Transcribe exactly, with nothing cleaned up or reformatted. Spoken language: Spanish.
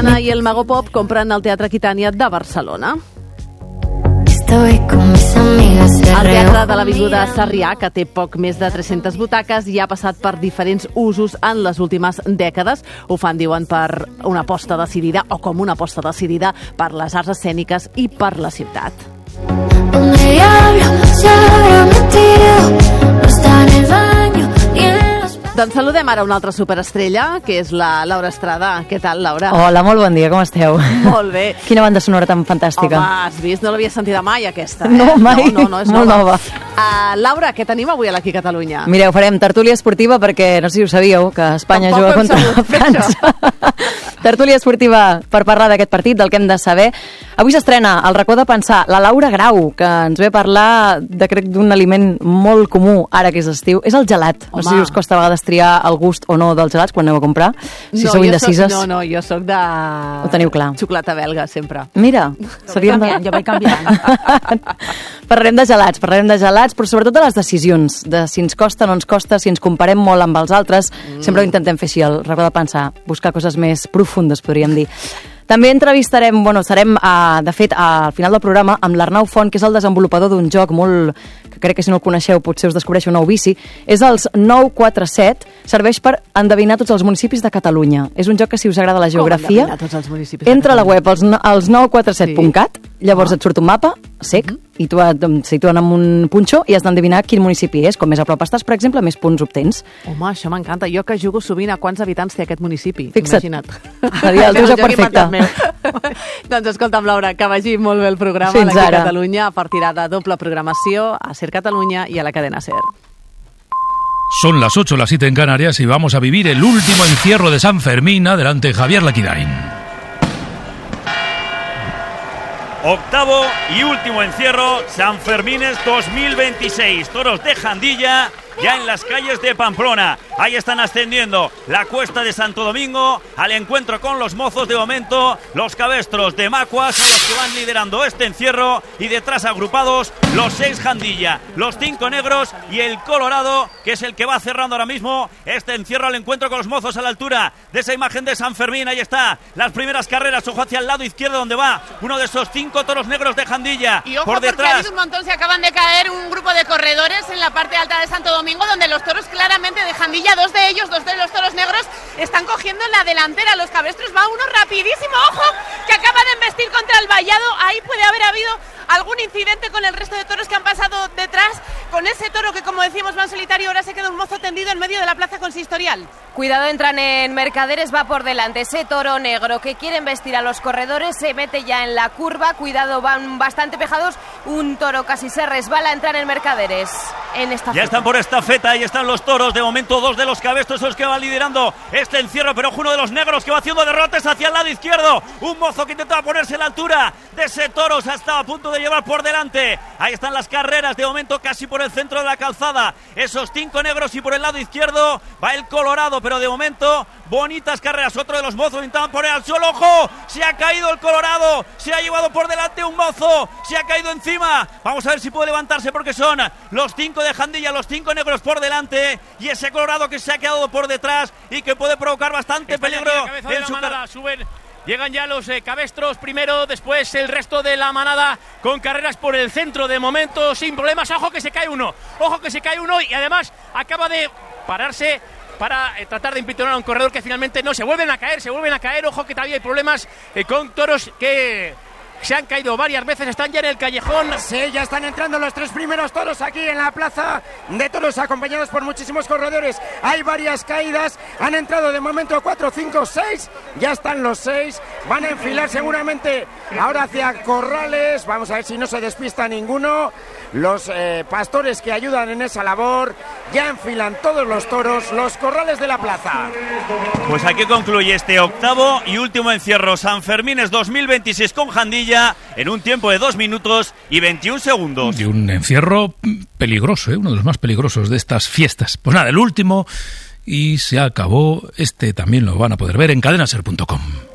Tatiana i el Mago Pop compren el Teatre Aquitània de Barcelona. Estoy con mis amigas. El Teatre de l'Avinguda Sarrià, que té poc més de tres-centes butaques, ja ha passat per diferents usos en les últimes dècades. Ho fan, diuen, per una aposta decidida, o com una aposta decidida, per les arts escèniques i per la ciutat. Un diablo se habrá metido, no está en el baño ni en los... Doncs saludem ara una altra superestrella, que és la Laura Estrada. Què tal, Laura? Hola, molt bon dia, com esteu? Molt bé. Quina banda sonora tan fantàstica. Home, has vist? No l'havia sentida mai, aquesta. Eh? No, mai. No, no, no és molt nova. nova. Uh, Laura, què tenim avui aquí a Catalunya? Mireu, farem tertúlia esportiva perquè, no sé si ho sabíeu, que Espanya Tampoc juga contra sabut, França. Tertúlia esportiva per parlar d'aquest partit, del que hem de saber. Avui s'estrena al racó de pensar la Laura Grau, que ens ve a parlar de, crec, d'un aliment molt comú ara que és estiu. És el gelat. Home. No sé si us costa a vegades triar el gust o no dels gelats quan aneu a comprar. Si no, sou jo indecises. Soc, no, no, jo sóc de... Ho teniu clar. Xocolata belga, sempre. Mira, seríem de... Jo vaig canviant. Parlarem de gelats, parlarem de gelats, però sobretot de les decisions, de si ens costa o no ens costa, si ens comparem molt amb els altres. Mm. Sempre ho intentem fer així, al racó de pensar, buscar coses més profundes, podríem dir. També entrevistarem, bueno, serem, uh, de fet, al final del programa, amb l'Arnau Font, que és el desenvolupador d'un joc molt, que crec que si no el coneixeu potser us descobreixo un nou vici, és els nou quatre set, serveix per endevinar tots els municipis de Catalunya. És un joc que, si us agrada la geografia, Com endevinar tots els municipis de entra a la Catalunya? web, els, els nou quatre set punt cat, llavors et surt un mapa sec, Mm-hmm. i tu et situen amb un punxó i has d'endevinar quin municipi és. Com més a prop estàs, per exemple, més punts obtens. Home, això m'encanta. Jo que jugo sovint a quants habitants té aquest municipi. Fixa't. Imagina't. Seria el teu joc joc perfecte. inventat meu. Doncs escolta'm, Laura, que vagi molt bé el programa Fins aquí a ara. Catalunya. Partirà de doble programació a Ser Catalunya i a la cadena Ser. Son las ocho, las siete en Canarias y vamos a vivir el último encierro de San Fermín. Adelante, Javier Laquidain. Octavo y último encierro, San Fermines dos mil veintiséis. Toros de Jandilla ya en las calles de Pamplona. Ahí están ascendiendo la cuesta de Santo Domingo al encuentro con los mozos. De momento, los cabestros de Macua son los que van liderando este encierro, y detrás agrupados los seis Jandilla, los cinco negros y el Colorado, que es el que va cerrando ahora mismo este encierro al encuentro con los mozos a la altura de esa imagen de San Fermín. Ahí está, las primeras carreras, ojo hacia el lado izquierdo donde va uno de esos cinco toros negros de Jandilla. Y ojo, por porque ha detrás, habido un montón, se acaban de caer un grupo de corredores en la parte alta de Santo Domingo, donde los toros claramente de Jandilla, dos de ellos, dos de los toros negros, están cogiendo en la delantera. Los cabestros, va uno rapidísimo, ojo, que acaba de embestir contra el vallado. Ahí puede haber habido algún incidente con el resto de toros que han pasado detrás, con ese toro que, como decimos, va en solitario. Ahora se queda un mozo tendido en medio de la plaza consistorial. Cuidado, entran en Mercaderes, va por delante ese toro negro que quiere embestir a los corredores, se mete ya en la curva. Cuidado, van bastante pejados, un toro casi se resbala. Entran en Mercaderes en esta ya están por esta feta, ahí están los toros. De momento dos de los cabestros son los que van liderando este encierro, pero uno de los negros que va haciendo derrotes hacia el lado izquierdo. Un mozo que intentaba ponerse a la altura de ese toro, se estaba a punto de llevar por delante. Ahí están las carreras, de momento casi por el centro de la calzada, esos cinco negros, y por el lado izquierdo va el Colorado, pero de momento bonitas carreras. Otro de los mozos intentaban poner al suelo, ojo, se ha caído el Colorado, se ha llevado por delante un mozo, se ha caído encima. Vamos a ver si puede levantarse, porque son los cinco de Jandilla, los cinco negros por delante, y ese Colorado que se ha quedado por detrás y que puede provocar bastante Está peligro en su manada. Suben, llegan ya los eh, cabestros primero, después el resto de la manada con carreras por el centro de momento sin problemas. Ojo que se cae uno, ojo que se cae uno, y además acaba de pararse para eh, tratar de impitonar a un corredor que finalmente no, se vuelven a caer, se vuelven a caer. Ojo que todavía hay problemas eh, con toros que se han caído varias veces, están ya en el callejón. Sí, ya están entrando los tres primeros toros aquí en la plaza de toros, acompañados por muchísimos corredores. Hay varias caídas, han entrado de momento cuatro, cinco, seis, ya están los seis, van a enfilar seguramente ahora hacia Corrales. Vamos a ver si no se despista ninguno. Los eh, pastores que ayudan en esa labor ya enfilan todos los toros, los corrales de la plaza. Pues aquí concluye este octavo y último encierro San Fermines dos mil veintiséis con Jandilla en un tiempo de dos minutos y veintiún segundos. Y un encierro peligroso, ¿eh? Uno de los más peligrosos de estas fiestas. Pues nada, el último, y se acabó. Este también lo van a poder ver en cadena ser punto com.